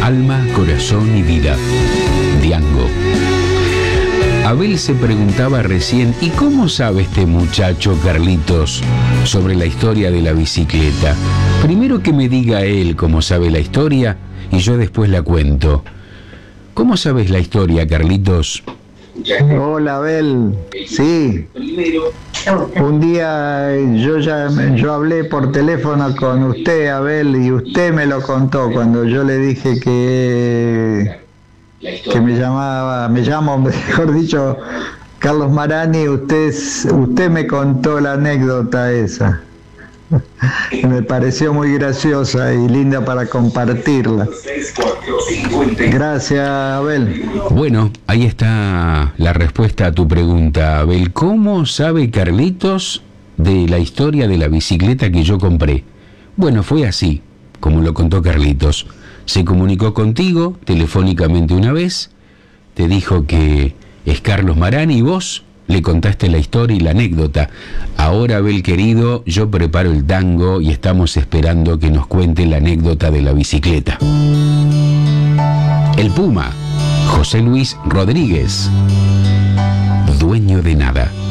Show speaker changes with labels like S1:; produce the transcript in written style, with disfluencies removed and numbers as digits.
S1: Alma, corazón y vida. Diango. Abel se preguntaba recién, ¿y cómo sabe este muchacho, Carlitos, sobre la historia de la bicicleta? Primero que me diga él cómo sabe la historia y yo después la cuento. ¿Cómo sabes la historia, Carlitos?
S2: Hola, Abel. Sí. Un día yo hablé por teléfono con usted, Abel, y usted me lo contó cuando yo le dije que me llamo, mejor dicho, Carlos Marani. Usted me contó la anécdota esa. Me pareció muy graciosa y linda para compartirla. Gracias, Abel.
S1: Bueno, ahí está la respuesta a tu pregunta, Abel. ¿Cómo sabe Carlitos de la historia de la bicicleta que yo compré? Bueno, fue así, como lo contó Carlitos. Se comunicó contigo telefónicamente una vez, te dijo que es Carlos Marani y vos le contaste la historia y la anécdota. Ahora, Abel querido, yo preparo el tango y estamos esperando que nos cuente la anécdota de la bicicleta. El Puma, José Luis Rodríguez, dueño de nada.